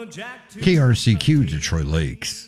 KRCQ Detroit Lakes.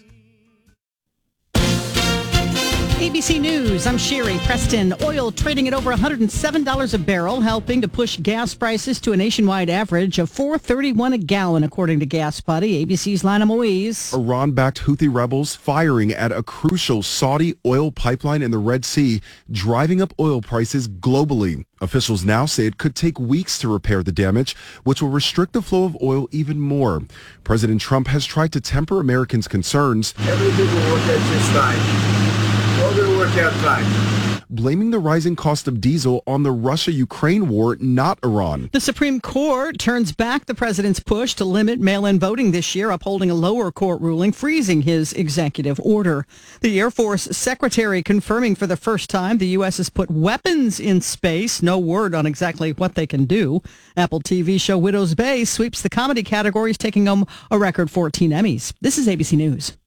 ABC News, I'm Sherry Preston. Oil trading at over $107 a barrel, helping to push gas prices to a nationwide average of $4.31 a gallon, according to Gas Buddy. ABC's Lana Moise. Iran-backed Houthi rebels firing at a crucial Saudi oil pipeline in the Red Sea, driving up oil prices globally. Officials now say it could take weeks to repair the damage, which will restrict the flow of oil even more. President Trump has tried to temper Americans' concerns. Everything will work out just fine. All going to work out fine. Blaming the rising cost of diesel on the Russia-Ukraine war, not Iran. The Supreme Court turns back the president's push to limit mail-in voting this year, upholding a lower court ruling freezing his executive order. The Air Force Secretary confirming for the first time the U.S. has put weapons in space. No word on exactly what they can do. Apple TV show Widow's Bay sweeps the comedy categories, taking home a record 14 Emmys. This is ABC News.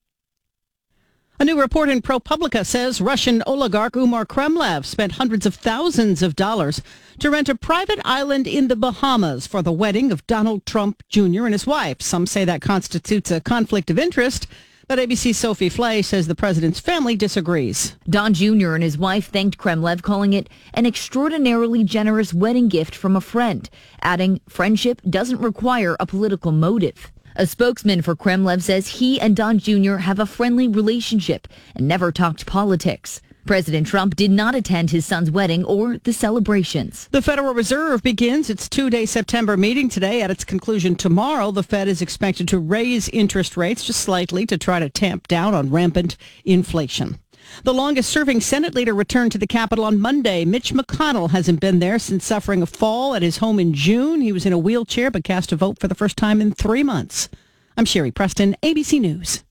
A new report in ProPublica says Russian oligarch Umar Kremlev spent hundreds of thousands of dollars to rent a private island in the Bahamas for the wedding of Donald Trump Jr. and his wife. Some say that constitutes a conflict of interest, but ABC's Sophie Flay says the president's family disagrees. Don Jr. and his wife thanked Kremlev, calling it an extraordinarily generous wedding gift from a friend, adding friendship doesn't require a political motive. A spokesman for Kremlev says he and Don Jr. have a friendly relationship and never talked politics. President Trump did not attend his son's wedding or the celebrations. The Federal Reserve begins its two-day September meeting today. At its conclusion tomorrow, the Fed is expected to raise interest rates just slightly to try to tamp down on rampant inflation. The longest-serving Senate leader returned to the Capitol on Monday. Mitch McConnell hasn't been there since suffering a fall at his home in June. He was in a wheelchair but cast a vote for the first time in 3 months. I'm Sherry Preston, ABC News.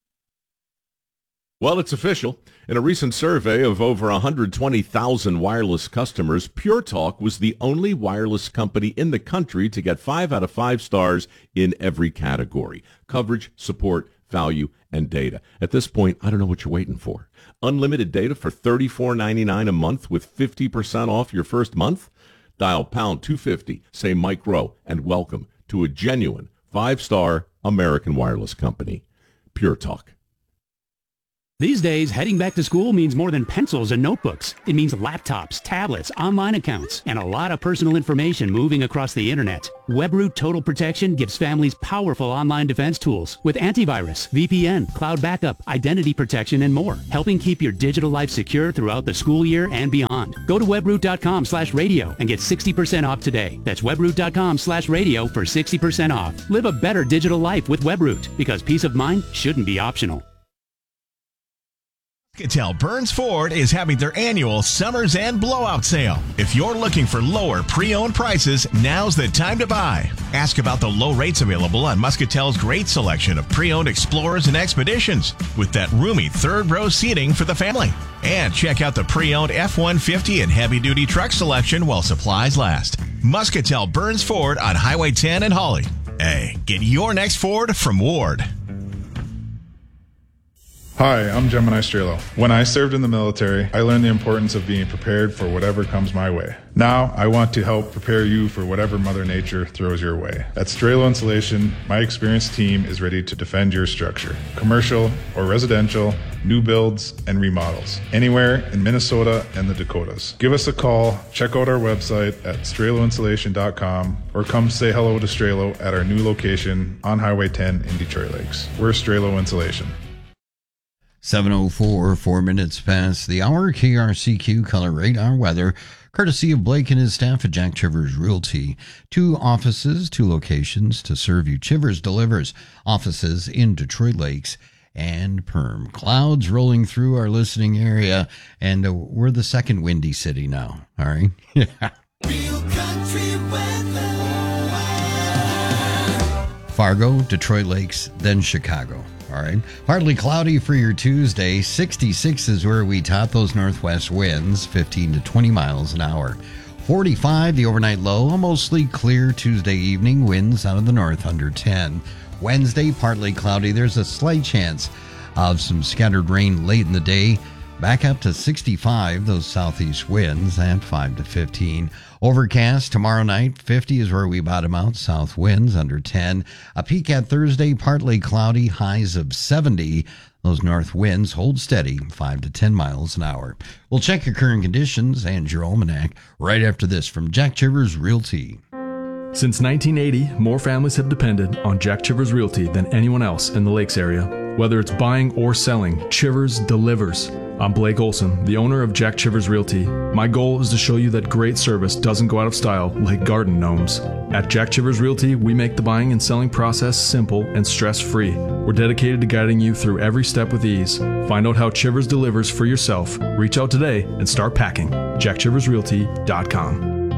Well, it's official. In a recent survey of over 120,000 wireless customers, Pure Talk was the only wireless company in the country to get 5 out of 5 stars in every category: coverage, support, value, and data. At this point, I don't know what you're waiting for. Unlimited data for $34.99 a month with 50% off your first month? Dial pound 250, say Mike Rowe, and welcome to a genuine 5-star American wireless company. Pure Talk. These days, heading back to school means more than pencils and notebooks. It means laptops, tablets, online accounts, and a lot of personal information moving across the internet. WebRoot Total Protection gives families powerful online defense tools with antivirus, VPN, cloud backup, identity protection, and more, helping keep your digital life secure throughout the school year and beyond. Go to webroot.com/radio and get 60% off today. That's webroot.com/radio for 60% off. Live a better digital life with WebRoot, because peace of mind shouldn't be optional. Muscatel Burns Ford is having their annual Summers End Blowout Sale. If you're looking for lower pre-owned prices, now's the time to buy. Ask about the low rates available on Muscatel's great selection of pre-owned Explorers and Expeditions with that roomy third-row seating for the family. And check out the pre-owned F-150 and heavy-duty truck selection while supplies last. Muscatel Burns Ford on Highway 10 in Hawley. Hey, get your next Ford from Ward. Hi, I'm Gemini Strelo. When I served in the military, I learned the importance of being prepared for whatever comes my way. Now, I want to help prepare you for whatever Mother Nature throws your way. At Strelo Insulation, my experienced team is ready to defend your structure. Commercial or residential, new builds and remodels. Anywhere in Minnesota and the Dakotas. Give us a call, check out our website at StreloInsulation.com, or come say hello to Strelo at our new location on Highway 10 in Detroit Lakes. We're Strelo Insulation. 7:04, 4 minutes past the hour. KRCQ Color Radar weather, courtesy of Blake and his staff at Jack Chivers Realty. 2 offices, 2 locations to serve you. Chivers delivers offices in Detroit Lakes and Perm. Clouds rolling through our listening area, and we're the second windy city now. All right. Real country weather. Fargo, Detroit Lakes, then Chicago. All right. Partly cloudy for your Tuesday. 66 is where we top those northwest winds, 15 to 20 miles an hour. 45, the overnight low. A mostly clear Tuesday evening. Winds out of the north under 10. Wednesday, partly cloudy. There's a slight chance of some scattered rain late in the day. Back up to 65, those southeast winds at 5 to 15. Overcast tomorrow night, 50 is where we bottom out. South winds under 10. A peak at Thursday, partly cloudy, highs of 70. Those north winds hold steady, 5 to 10 miles an hour. We'll check your current conditions and your almanac right after this from Jack Chivers Realty. Since 1980, more families have depended on Jack Chivers Realty than anyone else in the Lakes area. Whether it's buying or selling, Chivers delivers. I'm Blake Olson, the owner of Jack Chivers Realty. My goal is to show you that great service doesn't go out of style like garden gnomes. At Jack Chivers Realty, we make the buying and selling process simple and stress-free. We're dedicated to guiding you through every step with ease. Find out how Chivers delivers for yourself. Reach out today and start packing. JackChiversRealty.com.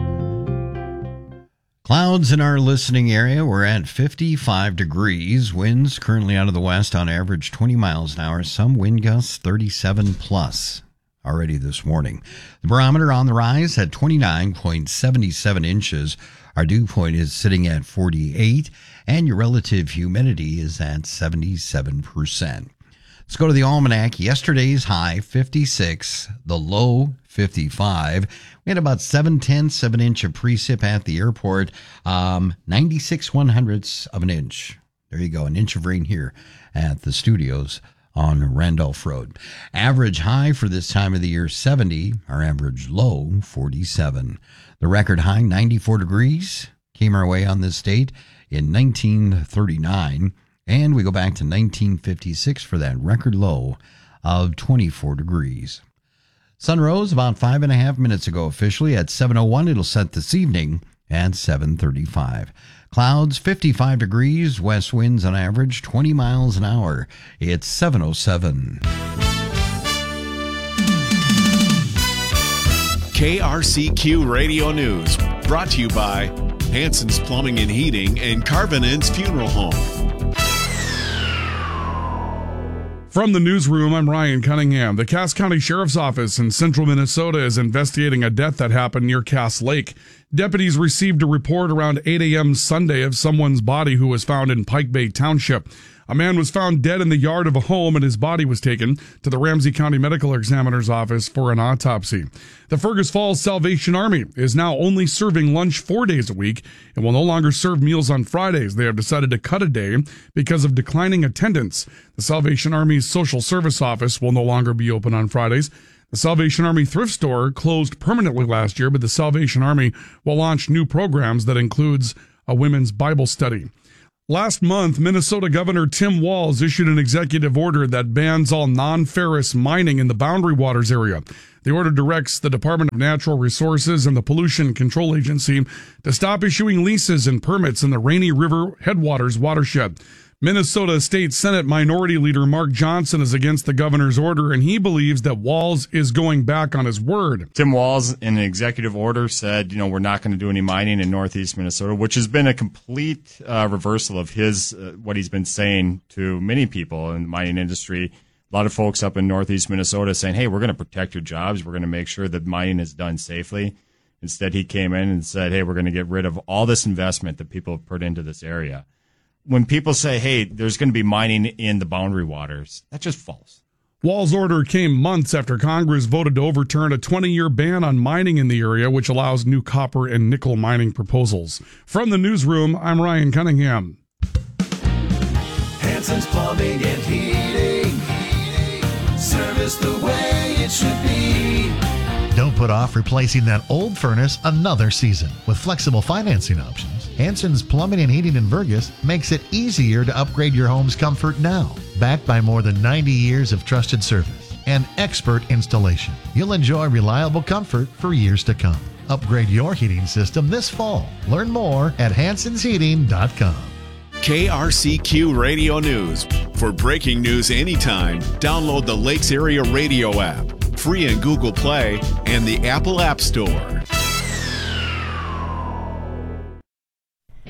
Clouds in our listening area. We're at 55 degrees. Winds currently out of the west on average 20 miles an hour. Some wind gusts 37 plus already this morning. The barometer on the rise at 29.77 inches. Our dew point is sitting at 48, and your relative humidity is at 77%. Let's go to the almanac. Yesterday's high, 56. The low, 55. We had about 7/10 of an inch of precip at the airport. 96/100ths of an inch. There you go, an inch of rain here at the studios on Randolph Road. Average high for this time of the year, 70. Our average low, 47. The record high, 94 degrees, came our way on this date in 1939. And we go back to 1956 for that record low of 24 degrees. Sun rose about 5.5 minutes ago officially at 7:01. It'll set this evening at 7:35. Clouds, 55 degrees. West winds on average 20 miles an hour. It's 7:07. KRCQ Radio News, brought to you by Hanson's Plumbing and Heating and Carvin Inn's Funeral Home. From the newsroom, I'm Ryan Cunningham. The Cass County Sheriff's Office in central Minnesota is investigating a death that happened near Cass Lake. Deputies received a report around 8 a.m. Sunday of someone's body who was found in Pike Bay Township. A man was found dead in the yard of a home, and his body was taken to the Ramsey County Medical Examiner's office for an autopsy. The Fergus Falls Salvation Army is now only serving lunch 4 days a week and will no longer serve meals on Fridays. They have decided to cut a day because of declining attendance. The Salvation Army's social service office will no longer be open on Fridays. The Salvation Army thrift store closed permanently last year, but the Salvation Army will launch new programs that includes a women's Bible study. Last month, Minnesota Governor Tim Walz issued an executive order that bans all non-ferrous mining in the Boundary Waters area. The order directs the Department of Natural Resources and the Pollution Control Agency to stop issuing leases and permits in the Rainy River Headwaters watershed. Minnesota State Senate Minority Leader Mark Johnson is against the governor's order, and he believes that Walz is going back on his word. Tim Walz, in an executive order, said, we're not going to do any mining in northeast Minnesota, which has been a complete reversal of his what he's been saying to many people in the mining industry. A lot of folks up in northeast Minnesota saying, hey, we're going to protect your jobs. We're going to make sure that mining is done safely. Instead, he came in and said, hey, we're going to get rid of all this investment that people have put into this area. When people say, hey, there's going to be mining in the Boundary Waters, that's just false. Walz's order came months after Congress voted to overturn a 20-year ban on mining in the area, which allows new copper and nickel mining proposals. From the newsroom, I'm Ryan Cunningham. Hanson's Plumbing and Heating. Service the way it should be. Don't put off replacing that old furnace another season. With flexible financing options, Hanson's Plumbing and Heating in Vergas makes it easier to upgrade your home's comfort now. Backed by more than 90 years of trusted service and expert installation, you'll enjoy reliable comfort for years to come. Upgrade your heating system this fall. Learn more at hansonsheating.com. KRCQ Radio News. For breaking news anytime, download the Lakes Area Radio app, free in Google Play and the Apple App Store.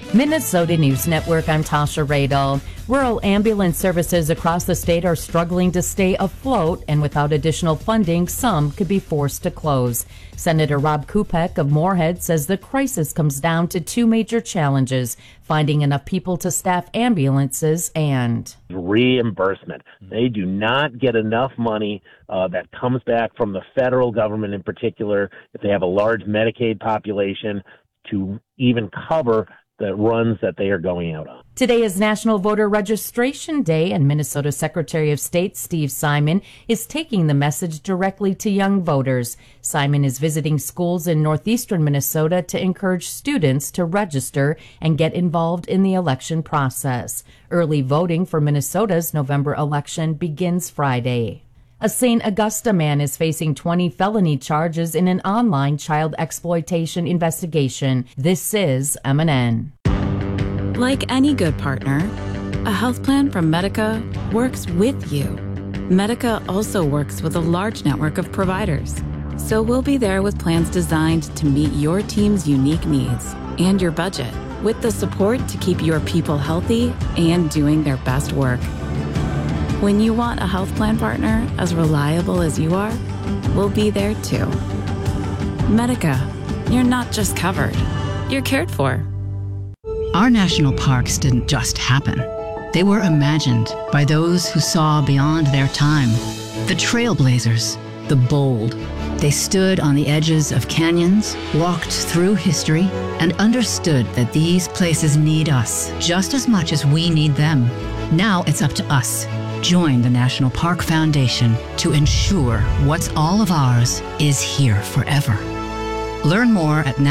Minnesota News Network, I'm Tasha Radel. Rural ambulance services across the state are struggling to stay afloat, and without additional funding, some could be forced to close. Senator Rob Kupek of Moorhead says the crisis comes down to two major challenges: finding enough people to staff ambulances and reimbursement. They do not get enough money that comes back from the federal government in particular, if they have a large Medicaid population, to even cover the runs that they are going out on. Today is National Voter Registration Day, and Minnesota Secretary of State Steve Simon is taking the message directly to young voters. Simon is visiting schools in northeastern Minnesota to encourage students to register and get involved in the election process. Early voting for Minnesota's November election begins Friday. A St. Augusta man is facing 20 felony charges in an online child exploitation investigation. This is MNN. Like any good partner, a health plan from Medica works with you. Medica also works with a large network of providers. So we'll be there with plans designed to meet your team's unique needs and your budget, with the support to keep your people healthy and doing their best work. When you want a health plan partner as reliable as you are, we'll be there too. Medica, you're not just covered, you're cared for. Our national parks didn't just happen. They were imagined by those who saw beyond their time. The trailblazers, the bold. They stood on the edges of canyons, walked through history, and understood that these places need us just as much as we need them. Now it's up to us. Join the National Park Foundation to ensure what's all of ours is here forever. Learn more at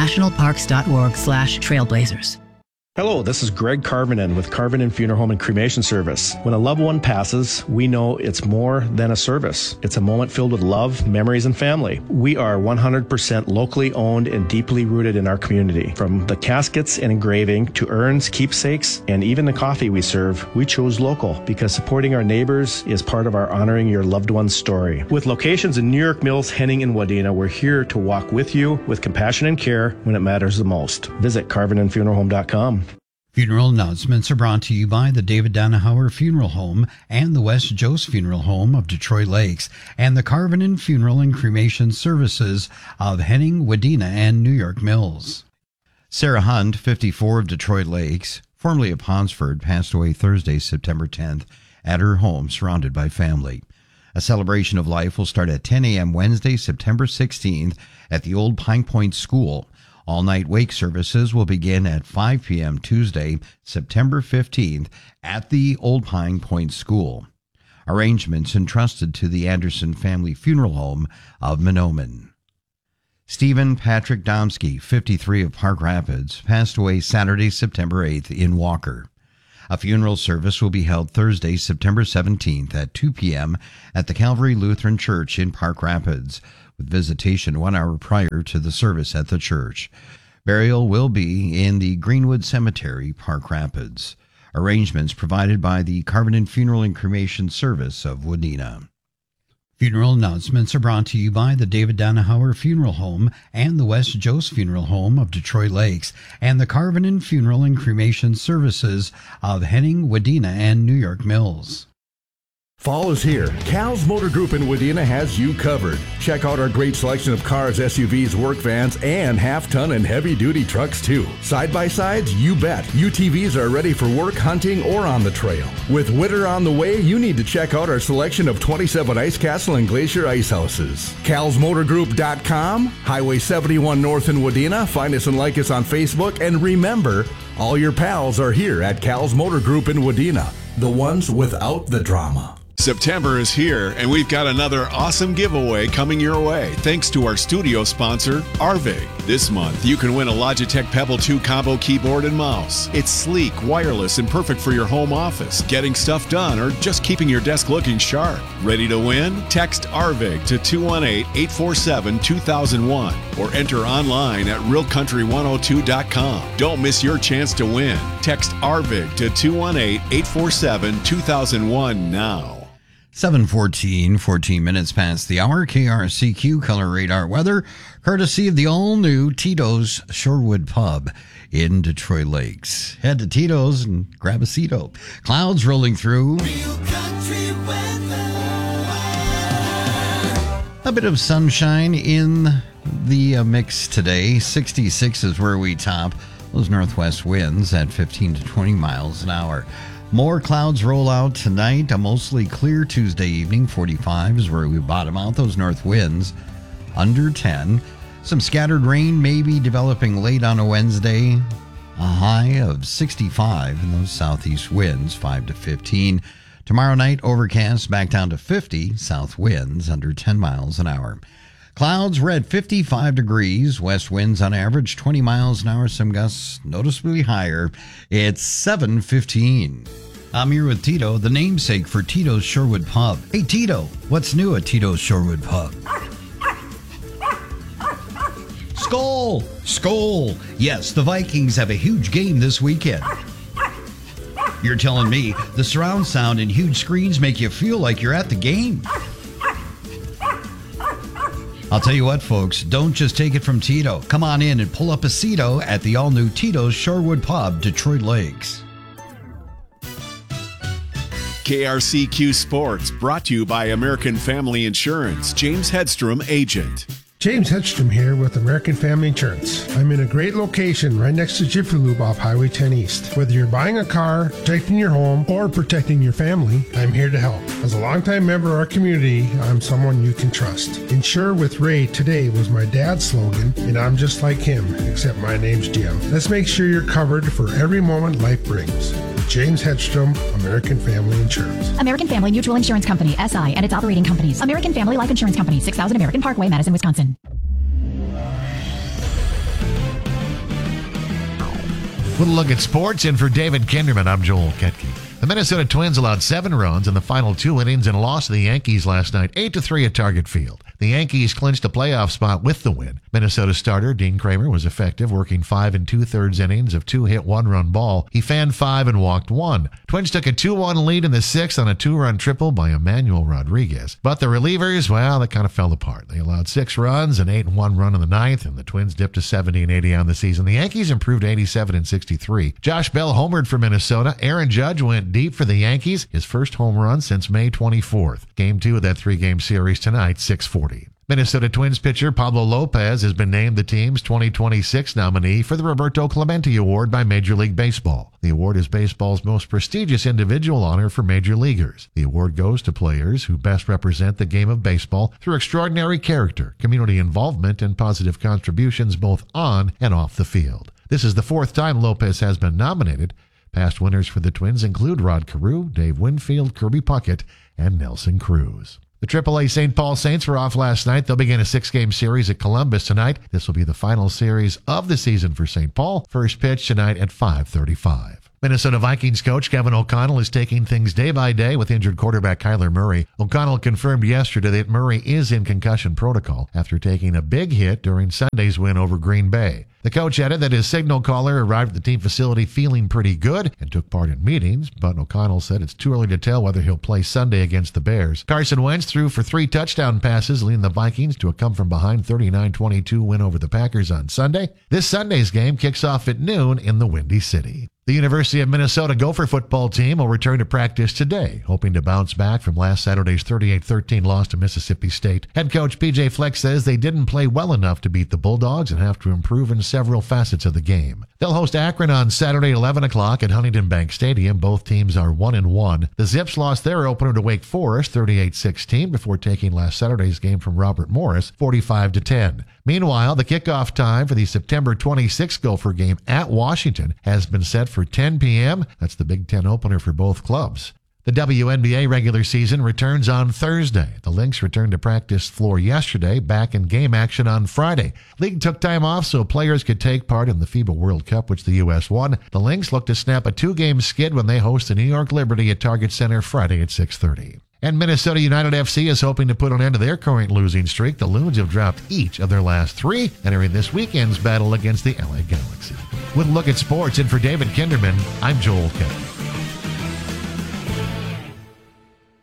nationalparks.org/trailblazers. Hello, this is Greg Carvinen with Carvinen Funeral Home and Cremation Service. When a loved one passes, we know it's more than a service. It's a moment filled with love, memories, and family. We are 100% locally owned and deeply rooted in our community. From the caskets and engraving to urns, keepsakes, and even the coffee we serve, we chose local because supporting our neighbors is part of our honoring your loved one's story. With locations in New York Mills, Henning, and Wadena, we're here to walk with you with compassion and care when it matters the most. Visit CarvinenFuneralHome.com. Funeral announcements are brought to you by the David Danahauer Funeral Home and the West Jost Funeral Home of Detroit Lakes and the Carvinen Funeral and Cremation Services of Henning, Wadena, and New York Mills. Sarah Hunt, 54 of Detroit Lakes, formerly of Ponsford, passed away Thursday, September 10th, at her home surrounded by family. A celebration of life will start at 10 a.m. Wednesday, September 16th at the Old Pine Point School. All-night wake services will begin at 5 p.m. Tuesday, September 15th at the Old Pine Point School. Arrangements entrusted to the Anderson Family Funeral Home of Mahnomen. Stephen Patrick Domsky, 53 of Park Rapids, passed away Saturday, September 8th in Walker. A funeral service will be held Thursday, September 17th at 2 p.m. at the Calvary Lutheran Church in Park Rapids, with visitation 1 hour prior to the service at the church. Burial will be in the Greenwood Cemetery, Park Rapids. Arrangements provided by the Carvinen Funeral and Cremation Service of Wadena. Funeral announcements are brought to you by the David Danahauer Funeral Home and the West Jost Funeral Home of Detroit Lakes and the Carvinen Funeral and Cremation Services of Henning, Wadena, and New York Mills. Fall is here. Cal's Motor Group in Wadena has you covered. Check out our great selection of cars, SUVs, work vans, and half-ton and heavy-duty trucks, too. Side-by-sides, you bet. UTVs are ready for work, hunting, or on the trail. With winter on the way, you need to check out our selection of 27 Ice Castle and Glacier ice houses. Cal'sMotorGroup.com, Highway 71 North in Wadena. Find us and like us on Facebook. And remember, all your pals are here at Cal's Motor Group in Wadena. The ones without the drama. September is here, and we've got another awesome giveaway coming your way, thanks to our studio sponsor, Arvig. This month, you can win a Logitech Pebble 2 combo keyboard and mouse. It's sleek, wireless, and perfect for your home office, getting stuff done, or just keeping your desk looking sharp. Ready to win? Text Arvig to 218-847-2001 or enter online at realcountry102.com. Don't miss your chance to win. Text Arvig to 218-847-2001 now. 7:14, 14 minutes past the hour. KRCQ Color Radar weather, courtesy of the all-new Tito's Shorewood Pub in Detroit Lakes. Head to Tito's and grab a Cito. Clouds rolling through. A bit of sunshine in the mix today. 66 is where we top. Those northwest winds at 15 to 20 miles an hour. More clouds roll out tonight. A mostly clear Tuesday evening. 45 is where we bottom out. Those north winds under 10. Some scattered rain may be developing late on a Wednesday. A high of 65 in those southeast winds, 5 to 15. Tomorrow night, overcast back down to 50. South winds under 10 miles an hour. Clouds, we're at 55 degrees. West winds on average 20 miles an hour. Some gusts noticeably higher. It's 7:15. I'm here with Tito, the namesake for Tito's Shorewood Pub. Hey, Tito, what's new at Tito's Shorewood Pub? Skol! Skol! Yes, the Vikings have a huge game this weekend. You're telling me the surround sound and huge screens make you feel like you're at the game? I'll tell you what, folks, don't just take it from Tito. Come on in and pull up a Cito at the all-new Tito's Shorewood Pub, Detroit Lakes. KRCQ Sports, brought to you by American Family Insurance. James Hedstrom, agent. James Hedstrom here with American Family Insurance. I'm in a great location right next to Jiffy Lube off Highway 10 East. Whether you're buying a car, protecting your home, or protecting your family, I'm here to help. As a longtime member of our community, I'm someone you can trust. Insure with Ray today was my dad's slogan, and I'm just like him, except my name's Jim. Let's make sure you're covered for every moment life brings. James Hedstrom, American Family Insurance. American Family Mutual Insurance Company, SI, and its operating companies. American Family Life Insurance Company, 6000 American Parkway, Madison, Wisconsin. With a look at sports, and for David Kinderman, I'm Joel Ketke. The Minnesota Twins allowed 7 runs in the final 2 innings and lost to the Yankees last night, 8-3 at Target Field. The Yankees clinched a playoff spot with the win. Minnesota starter Dean Kramer was effective, working 5 2/3 innings of 2-hit 1-run ball. He fanned 5 and walked 1. Twins took a 2-1 lead in the 6th on a 2-run triple by Emmanuel Rodriguez. But the relievers, well, they kind of fell apart. They allowed 6 runs, an 8-1 run in the 9th, and the Twins dipped to 70-80 on the season. The Yankees improved 87-63. Josh Bell homered for Minnesota. Aaron Judge went deep for the Yankees, his first home run since May 24th. Game 2 of that 3-game series tonight, 6:40. Minnesota Twins pitcher Pablo Lopez has been named the team's 2026 nominee for the Roberto Clemente Award by Major League Baseball. The award is baseball's most prestigious individual honor for major leaguers. The award goes to players who best represent the game of baseball through extraordinary character, community involvement, and positive contributions both on and off the field. This is the 4th time Lopez has been nominated. Past winners for the Twins include Rod Carew, Dave Winfield, Kirby Puckett, and Nelson Cruz. The AAA St. Paul Saints were off last night. They'll begin a 6-game series at Columbus tonight. This will be the final series of the season for St. Paul. First pitch tonight at 5:35. Minnesota Vikings coach Kevin O'Connell is taking things day by day with injured quarterback Kyler Murray. O'Connell confirmed yesterday that Murray is in concussion protocol after taking a big hit during Sunday's win over Green Bay. The coach added that his signal caller arrived at the team facility feeling pretty good and took part in meetings, but O'Connell said it's too early to tell whether he'll play Sunday against the Bears. Carson Wentz threw for 3 touchdown passes, leading the Vikings to a come-from-behind 39-22 win over the Packers on Sunday. This Sunday's game kicks off at noon in the Windy City. The University of Minnesota Gopher football team will return to practice today, hoping to bounce back from last Saturday's 38-13 loss to Mississippi State. Head coach PJ Fleck says they didn't play well enough to beat the Bulldogs and have to improve in several facets of the game. They'll host Akron on Saturday at 11 o'clock at Huntington Bank Stadium. Both teams are 1-1. The Zips lost their opener to Wake Forest 38-16 before taking last Saturday's game from Robert Morris 45-10. Meanwhile, the kickoff time for the September 26th Gopher game at Washington has been set for 10 p.m. That's the Big Ten opener for both clubs. The WNBA regular season returns on Thursday. The Lynx returned to practice floor yesterday, back in game action on Friday. League took time off so players could take part in the FIBA World Cup, which the U.S. won. The Lynx look to snap a 2-game skid when they host the New York Liberty at Target Center Friday at 6:30. And Minnesota United FC is hoping to put an end to their current losing streak. The Loons have dropped each of their last 3, entering this weekend's battle against the LA Galaxy. With a look at sports, and for David Kinderman, I'm Joel Kelly.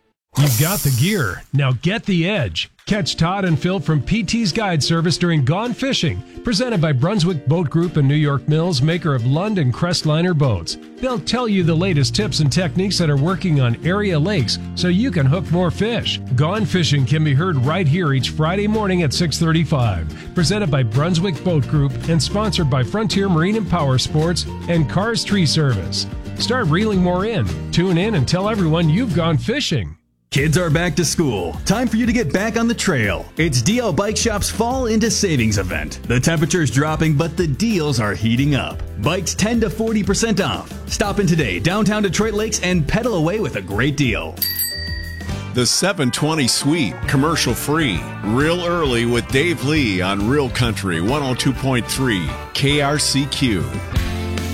You've got the gear. Now get the edge. Catch Todd and Phil from PT's Guide Service during Gone Fishing, presented by Brunswick Boat Group and New York Mills, maker of Lund and Crestliner boats. They'll tell you the latest tips and techniques that are working on area lakes so you can hook more fish. Gone Fishing can be heard right here each Friday morning at 6:35. Presented by Brunswick Boat Group and sponsored by Frontier Marine and Power Sports and Cars Tree Service. Start reeling more in. Tune in and tell everyone you've gone fishing. Kids are back to school. Time for you to get back on the trail. It's DL Bike Shop's Fall into Savings event. The temperature's dropping, but the deals are heating up. Bikes 10 to 40% off. Stop in today, downtown Detroit Lakes, and pedal away with a great deal. The 720 Sweep, commercial free. Real early with Dave Lee on Real Country 102.3 KRCQ.